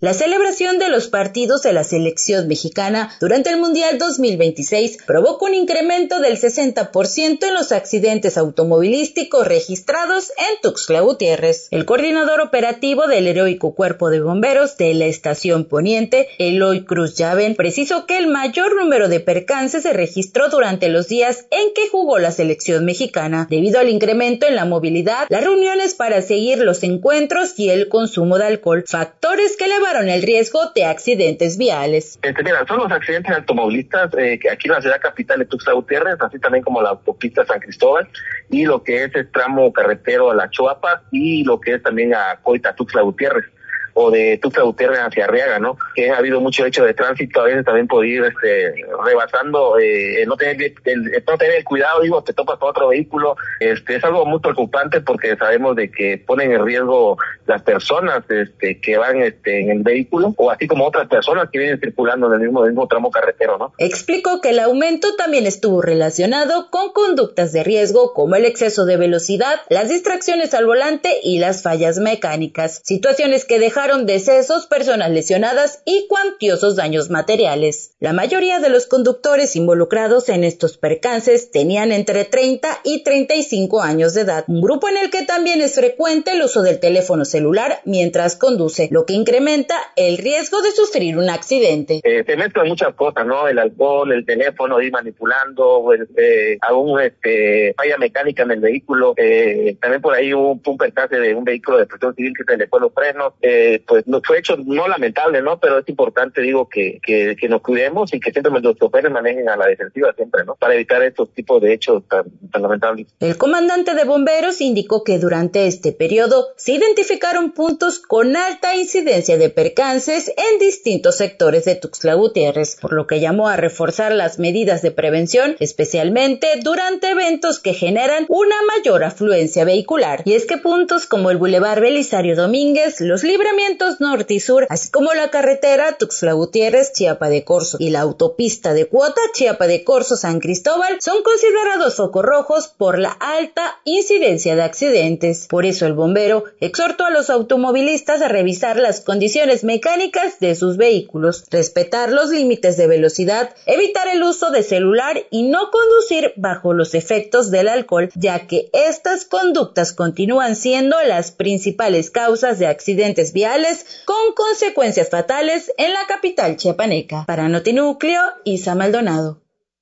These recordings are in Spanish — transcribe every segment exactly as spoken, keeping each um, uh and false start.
La celebración de los partidos de la selección mexicana durante el Mundial dos mil veintiséis provocó un incremento del sesenta por ciento en los accidentes automovilísticos registrados en Tuxtla Gutiérrez. El coordinador operativo del heroico Cuerpo de Bomberos de la Estación Poniente, Eloy Cruz Llaven, precisó que el mayor número de percances se registró durante los días en que jugó la selección mexicana, debido al incremento en la movilidad, las reuniones para seguir los encuentros y el consumo de alcohol, factores que elevaron el riesgo de accidentes viales. Este, mira, son los accidentes automovilistas eh, que aquí en la ciudad capital de Tuxtla Gutiérrez, así también como la autopista San Cristóbal, y lo que es el tramo carretero a La Chuapa y lo que es también a Coita, Tuxtla Gutiérrez, o de Tuxtla Gutiérrez hacia Arriaga, ¿no? Que ha habido mucho hecho de tránsito, a veces también por ir este, rebasando, eh, no tener el, no tener el cuidado, digo, te topas con otro vehículo, este, es algo muy preocupante porque sabemos de que ponen en riesgo las personas, este, que van, este, en el vehículo, o así como otras personas que vienen circulando en el mismo, mismo tramo carretero, ¿no? Explicó que el aumento también estuvo relacionado con conductas de riesgo como el exceso de velocidad, las distracciones al volante y las fallas mecánicas, situaciones que dejaron decesos, personas lesionadas y cuantiosos daños materiales. La mayoría de los conductores involucrados en estos percances tenían entre treinta y treinta y cinco años de edad, un grupo en el que también es frecuente el uso del teléfono celular mientras conduce, lo que incrementa el riesgo de sufrir un accidente. Eh, se mezclan muchas cosas, ¿no? El alcohol, el teléfono, ir manipulando, el, eh, algún este, falla mecánica en el vehículo, eh, también por ahí hubo un, un percance de un vehículo de protección civil que se le fue los frenos, eh, pues no fue hecho no lamentable, ¿no? Pero es importante, digo, que, que, que nos cuidemos y que siempre los choferes manejen a la defensiva siempre, ¿no? Para evitar estos tipos de hechos tan, tan lamentables. El comandante de bomberos indicó que durante este periodo se identificaron puntos con alta incidencia de percances en distintos sectores de Tuxtla Gutiérrez, por lo que llamó a reforzar las medidas de prevención, especialmente durante eventos que generan una mayor afluencia vehicular. Y es que puntos como el Boulevard Belisario Domínguez, los libramientos norte y sur, así como la carretera Tuxtla Gutiérrez, Chiapa de Corzo y la autopista de Cuota, Chiapa de Corzo, San Cristóbal, son considerados focos rojos por la alta incidencia de accidentes. Por eso el bombero exhortó a los automovilistas a revisar las condiciones mecánicas de sus vehículos, respetar los límites de velocidad, evitar el uso de celular y no conducir bajo los efectos del alcohol, ya que estas conductas continúan siendo las principales causas de accidentes viales con consecuencias fatales en la capital chiapaneca. Para Notinúcleo, Isa Maldonado.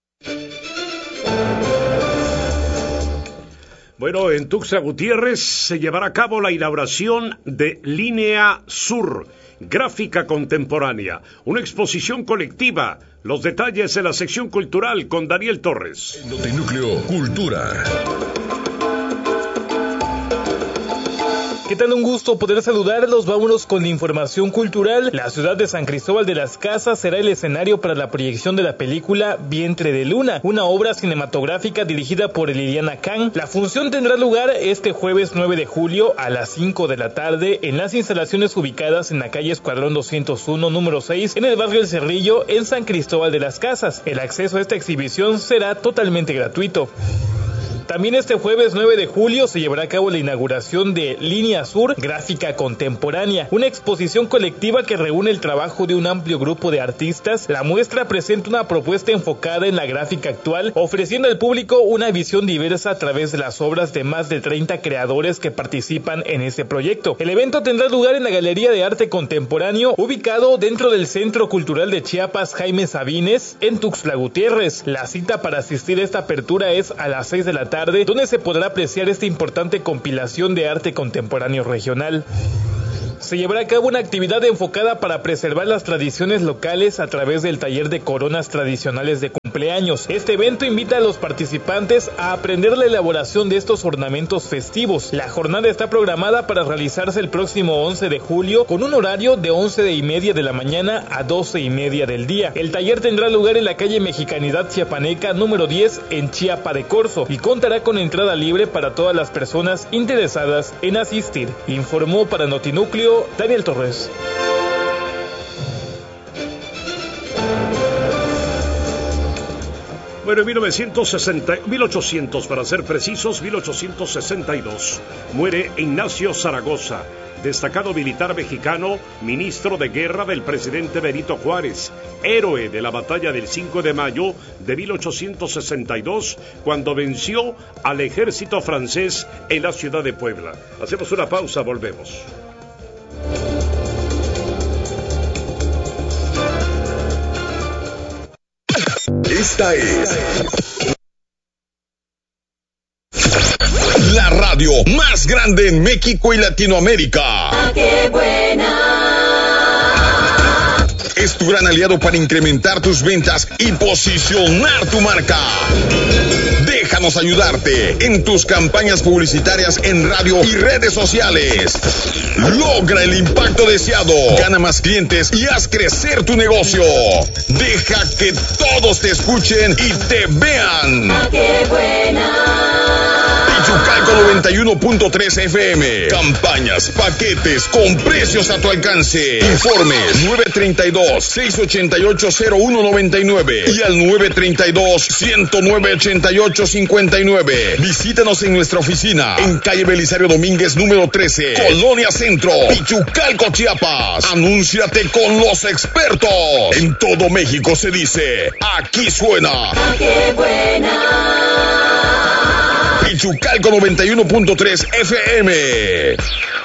Bueno, en Tuxtla Gutiérrez se llevará a cabo la inauguración de Línea Sur, gráfica contemporánea, una exposición colectiva. Los detalles en la sección cultural con Daniel Torres. Notinúcleo Cultura. ¿Qué tal? Un gusto poder saludarlos. Vámonos con la información cultural. La ciudad de San Cristóbal de las Casas será el escenario para la proyección de la película Vientre de Luna, una obra cinematográfica dirigida por Liliana Khan. La función tendrá lugar este jueves nueve de julio a las cinco de la tarde en las instalaciones ubicadas en la calle Escuadrón doscientos uno, número seis, en el barrio El Cerrillo, en San Cristóbal de las Casas. El acceso a esta exhibición será totalmente gratuito. También este jueves nueve de julio se llevará a cabo la inauguración de Línea Sur, gráfica contemporánea, una exposición colectiva que reúne el trabajo de un amplio grupo de artistas. La muestra presenta una propuesta enfocada en la gráfica actual, ofreciendo al público una visión diversa a través de las obras de más de treinta creadores que participan en este proyecto. El evento tendrá lugar en la Galería de Arte Contemporáneo, ubicado dentro del Centro Cultural de Chiapas Jaime Sabines, en Tuxtla Gutiérrez. La cita para asistir a esta apertura es a las seis de la tarde, donde se podrá apreciar esta importante compilación de arte contemporáneo regional. Se llevará a cabo una actividad enfocada para preservar las tradiciones locales a través del taller de coronas tradicionales de cumpleaños. Este evento invita a los participantes a aprender la elaboración de estos ornamentos festivos. La jornada está programada para realizarse el próximo once de julio con un horario de once y media de la mañana a doce y media del día. El taller tendrá lugar en la calle Mexicanidad Chiapaneca número diez en Chiapa de Corzo y contará con entrada libre para todas las personas interesadas en asistir. Informó para Notinúcleo Daniel Torres. Bueno, en mil novecientos sesenta, mil ochocientos para ser precisos, mil ochocientos sesenta y dos, muere Ignacio Zaragoza, destacado militar mexicano, ministro de guerra del presidente Benito Juárez, héroe de la batalla del cinco de mayo de mil ochocientos sesenta y dos, cuando venció al ejército francés en la ciudad de Puebla. Hacemos una pausa, volvemos. Esta es la radio más grande en México y Latinoamérica. ¡Ah, qué buena! Es tu gran aliado para incrementar tus ventas y posicionar tu marca. Déjanos ayudarte en tus campañas publicitarias en radio y redes sociales. Logra el impacto deseado, gana más clientes y haz crecer tu negocio. Deja que todos te escuchen y te vean. ¡Ah, qué buena! Pichucalco noventa y uno punto tres F M. Campañas, paquetes con precios a tu alcance. Informes nueve treinta y dos, seiscientos ochenta y ocho, cero uno noventa y nueve y al nueve treinta y dos, ciento nueve, ochenta y ocho cincuenta y nueve. Visítanos en nuestra oficina en calle Belisario Domínguez número trece, Colonia Centro, Pichucalco, Chiapas. Anúnciate con los expertos. En todo México se dice, aquí suena. ¡Ah, qué buena! Pichucalco noventa y uno punto tres F M.